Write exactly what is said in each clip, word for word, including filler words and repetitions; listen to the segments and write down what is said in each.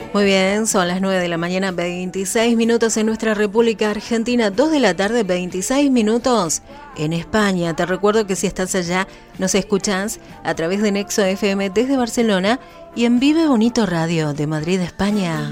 Muy bien, son las nueve de la mañana, veintiséis minutos en nuestra República Argentina, dos de la tarde, veintiséis minutos en España. Te recuerdo que si estás allá, nos escuchás a través de Nexo F M desde Barcelona y en Vive Bonito Radio de Madrid, España.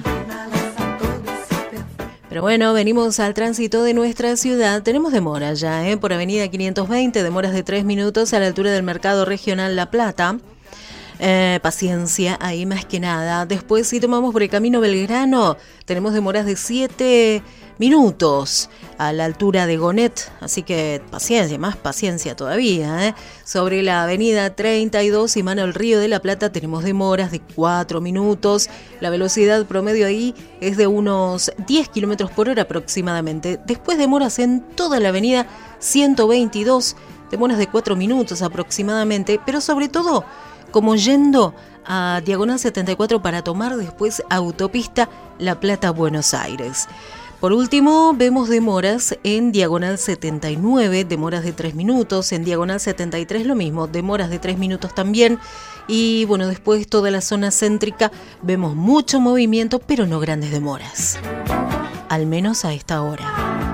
Pero bueno, venimos al tránsito de nuestra ciudad. Tenemos demoras ya, ¿eh? Por Avenida quinientos veinte, demoras de tres minutos a la altura del Mercado Regional La Plata. Eh, paciencia, ahí más que nada. Después, si tomamos por el camino Belgrano, tenemos demoras de siete minutos a la altura de Gonet, así que paciencia, más paciencia todavía, ¿eh? Sobre la avenida treinta y dos y mano al Río de la Plata tenemos demoras de cuatro minutos, la velocidad promedio ahí es de unos diez kilómetros por hora aproximadamente. Después demoras en toda la avenida ciento veintidós, demoras de cuatro minutos aproximadamente, pero sobre todo como yendo a Diagonal setenta y cuatro para tomar después autopista La Plata-Buenos Aires. Por último, vemos demoras en Diagonal setenta y nueve, demoras de tres minutos, en Diagonal setenta y tres lo mismo, demoras de tres minutos también. Y bueno, después toda la zona céntrica vemos mucho movimiento, pero no grandes demoras, al menos a esta hora.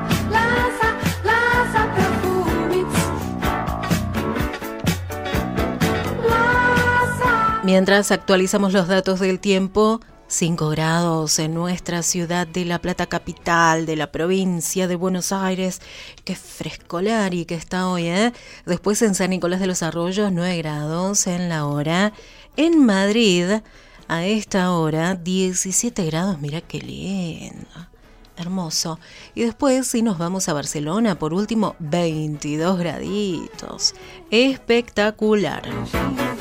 Mientras actualizamos los datos del tiempo, cinco grados en nuestra ciudad de La Plata, capital de la provincia de Buenos Aires. Qué frescolari que está hoy, ¿eh? Después en San Nicolás de los Arroyos, nueve grados en la hora. En Madrid, a esta hora, diecisiete grados. Mira qué lindo, hermoso. Y después, si nos vamos a Barcelona, por último, veintidós graditos. Espectacular.